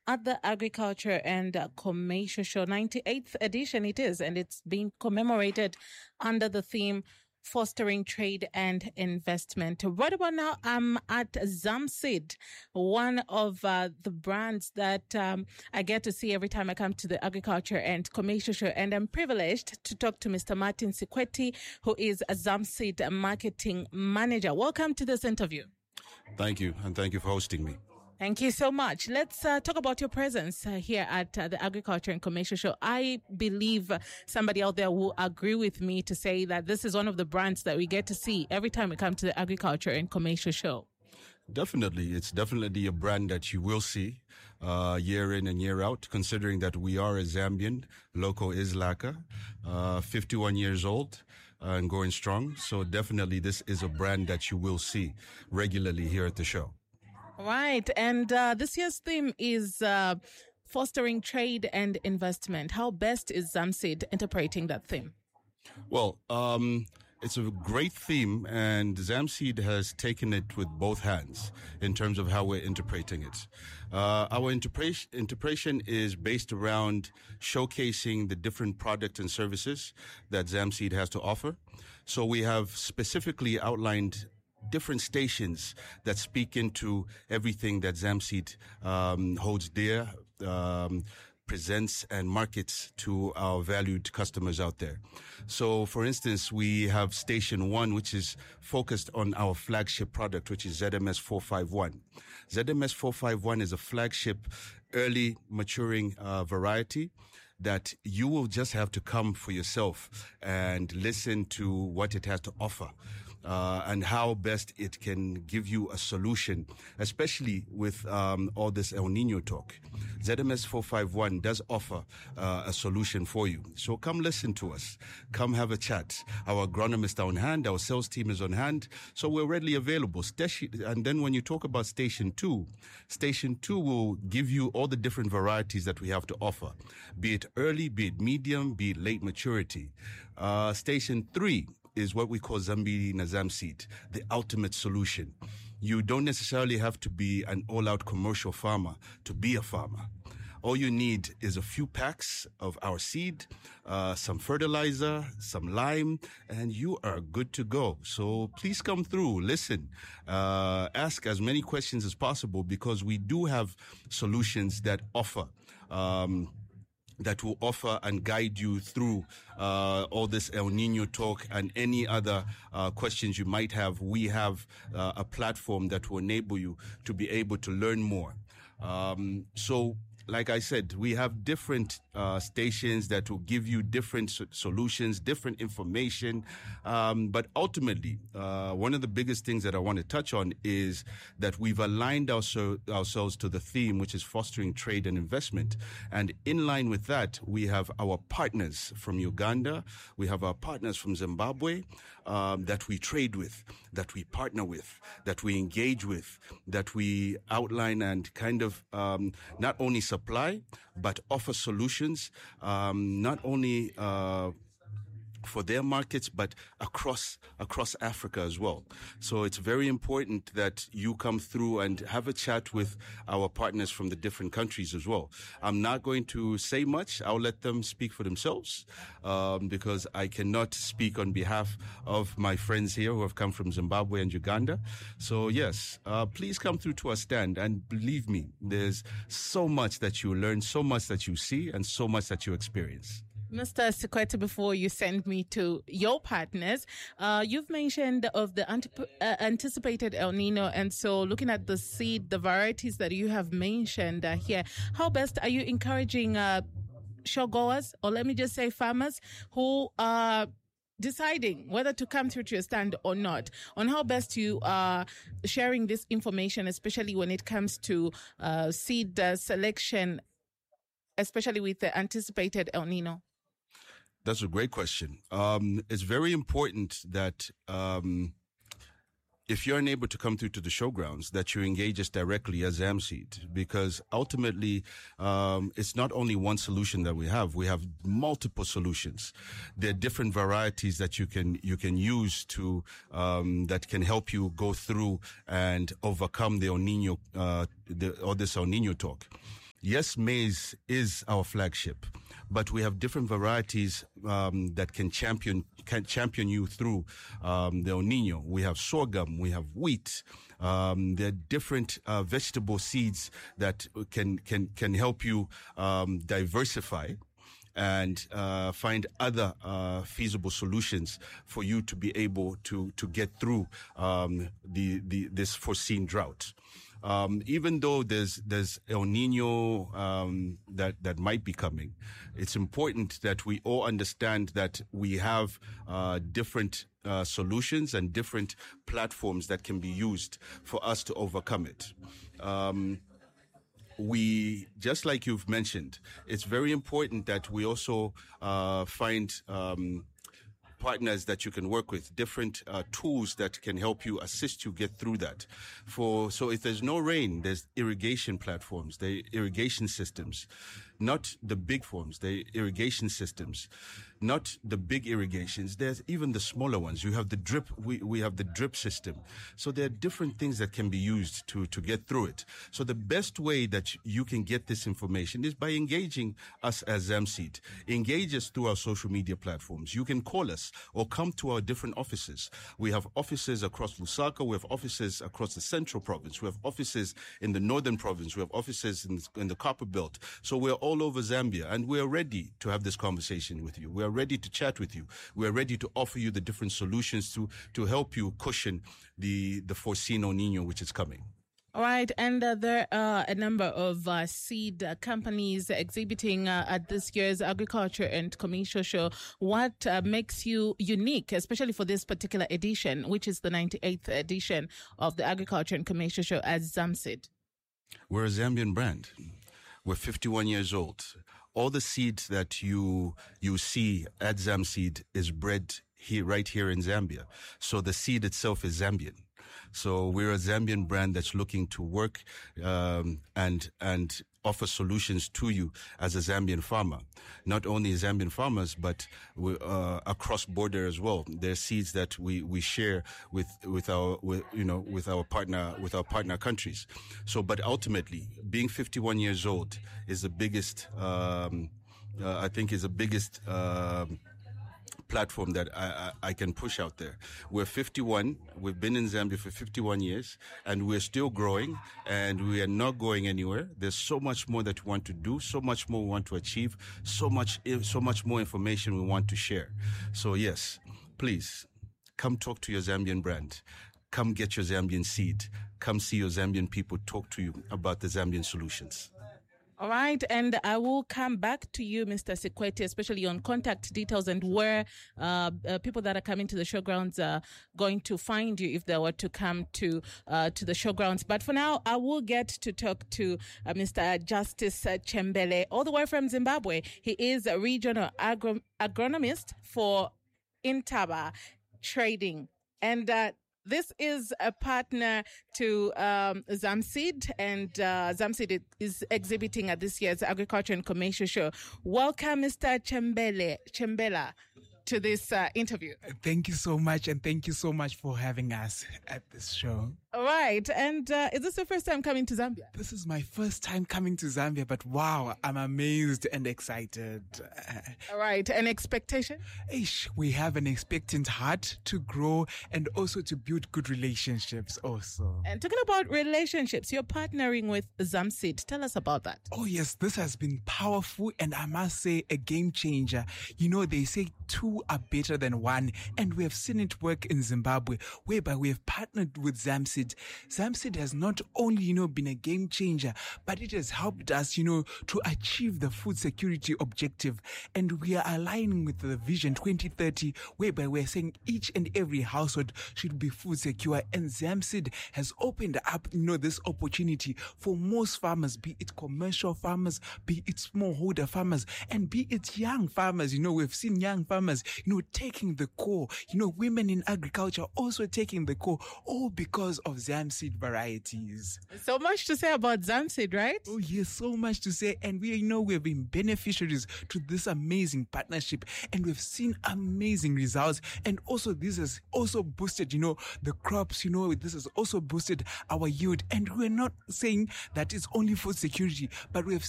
at the Agriculture and Commercial Show. 98th edition it is, and it's being commemorated under the theme Fostering Trade and Investment. Right about now, I'm at Zamseed, one of the brands that I get to see every time I come to the Agriculture and Commercial Show. And I'm privileged to talk to Mr. Martin Sikweti, who is a Zamseed Marketing Manager. Welcome to this interview. Thank you, and thank you for hosting me. Thank you so much. Let's talk about your presence here at the Agriculture and Commercial Show. I believe somebody out there will agree with me to say that this is one of the brands that we get to see every time we come to the Agriculture and Commercial Show. Definitely. It's definitely a brand that you will see year in and year out, considering that we are a Zambian. Loco is Laka, 51 years old and going strong. So definitely this is a brand that you will see regularly here at the show. Right. And this year's theme is fostering trade and investment. How best is Zamseed interpreting that theme? Well, it's a great theme, and Zamseed has taken it with both hands in terms of how we're interpreting it. Our interpretation is based around showcasing the different products and services that Zamseed has to offer. So we have specifically outlined different stations that speak into everything that Zamseed holds dear, presents and markets to our valued customers out there. So, for instance, we have Station 1, which is focused on our flagship product, which is ZMS 451. ZMS 451 is a flagship early maturing variety that you will just have to come for yourself and listen to what it has to offer, and how best it can give you a solution, especially with all this El Nino talk. ZMS 451 does offer a solution for you. So come listen to us. Come have a chat. Our agronomist are on hand. Our sales team is on hand. So we're readily available. And then when you talk about Station 2 will give you all the different varieties that we have to offer, be it early, be it medium, be it late maturity. Station 3 is what we call Zambili na Zamseed, the ultimate solution. You don't necessarily have to be an all-out commercial farmer to be a farmer. All you need is a few packs of our seed, some fertilizer, some lime, and you are good to go. So please come through, listen, ask as many questions as possible, because we do have solutions that offer, that will offer and guide you through all this El Nino talk and any other questions you might have. We have a platform that will enable you to be able to learn more. So like I said, we have different stations that will give you different solutions, different information. But ultimately, one of the biggest things that I want to touch on is that we've aligned ourselves to the theme, which is fostering trade and investment. And in line with that, we have our partners from Uganda. We have our partners from Zimbabwe, that we trade with, that we partner with, that we engage with, that we outline and kind of, not only supply, but offer solutions, not only for their markets, but across Africa as well. So it's very important that you come through and have a chat with our partners from the different countries as well. I'm not going to say much. I'll let them speak for themselves, because I cannot speak on behalf of my friends here who have come from Zimbabwe and Uganda. So yes, please come through to our stand, and believe me, there's so much that you learn, so much that you see, and so much that you experience. Mr. Sikweti, before you send me to your partners, you've mentioned of the anticipated El Nino. And so looking at the seed, the varieties that you have mentioned here, how best are you encouraging showgoers, or let me just say farmers, who are deciding whether to come through to your stand or not, on how best you are sharing this information, especially when it comes to seed selection, especially with the anticipated El Nino? That's a great question. It's very important that if you're unable to come through to the showgrounds, that you engage us directly as Zamseed, because ultimately it's not only one solution that we have multiple solutions. There are different varieties that you can use to that can help you go through and overcome the El Nino, this El Nino talk. Yes, maize is our flagship, but we have different varieties that can champion you through the El Nino. We have sorghum, we have wheat. There are different vegetable seeds that can help you diversify and find other feasible solutions for you to be able to get through this foreseen drought. Even though there's El Nino that might be coming, it's important that we all understand that we have different solutions and different platforms that can be used for us to overcome it. We, just like you've mentioned, it's very important that we also find partners that you can work with, different tools that can help you, assist you get through that. So if there's no rain, there's irrigation platforms, the irrigation systems, not the big forms, the irrigation systems, not the big irrigations. There's even the smaller ones. You have the drip. We have the drip system. So there are different things that can be used to get through it. So the best way that you can get this information is by engaging us as Zamseed. Engage us through our social media platforms. You can call us or come to our different offices. We have offices across Lusaka. We have offices across the Central Province. We have offices in the Northern Province. We have offices in the Copper Belt. So we're all over Zambia, and we're ready to have this conversation with you. We are ready to chat with you. We are ready to offer you the different solutions to help you cushion the foreseen El Nino which is coming. All right, and there are a number of seed companies exhibiting at this year's Agriculture and Commercial Show. What makes you unique, especially for this particular edition, which is the 98th edition of the Agriculture and Commercial Show as Zamseed? We're a Zambian brand. We're 51 years old. All the seeds that you see at Zamseed is bred right here in Zambia. So the seed itself is Zambian. So we're a Zambian brand that's looking to work and offer solutions to you as a Zambian farmer. Not only Zambian farmers, but across border as well. There are seeds that we share with our partner countries. So, but ultimately, being 51 years old is the biggest. I think is the biggest. Platform that I can push out there. We're 51. We've been in Zambia for 51 years, and we're still growing, and we are not going anywhere. There's so much more that we want to do, so much more we want to achieve, so much more information we want to share. So yes, please come talk to your Zambian brand. Come get your Zambian seed. Come see your Zambian people talk to you about the Zambian solutions. All right, and I will come back to you, Mr. Sikwete, especially on contact details and where people that are coming to the showgrounds are going to find you if they were to come to the showgrounds. But for now, I will get to talk to Mr. Justice Chembele, all the way from Zimbabwe. He is a regional agronomist for Intaba Trading. And this is a partner to Zamseed, and Zamseed is exhibiting at this year's Agriculture and Commercial Show. Welcome, Mr. Chembela, to this interview. Thank you so much, and thank you so much for having us at this show. All right, and is this your first time coming to Zambia? This is my first time coming to Zambia, but wow, I'm amazed and excited. All right, an expectation? We have an expectant heart to grow and also to build good relationships also. And talking about relationships, you're partnering with Zamseed. Tell us about that. Oh yes, this has been powerful, and I must say a game changer. You know, they say two are better than one, and we have seen it work in Zimbabwe, whereby we have partnered with Zamseed. Zamseed has not only, been a game changer, but it has helped us, to achieve the food security objective. And we are aligning with the Vision 2030, whereby we're saying each and every household should be food secure. And Zamseed has opened up, this opportunity for most farmers, be it commercial farmers, be it smallholder farmers, and be it young farmers. We've seen young farmers, taking the core, women in agriculture also taking the core, all because of Zamseed varieties. So much to say about Zamseed, right? Oh yes, so much to say, and we've been beneficiaries to this amazing partnership, and we've seen amazing results. And also this has also boosted, the crops. This has also boosted our yield. And we're not saying that it's only food security, but we have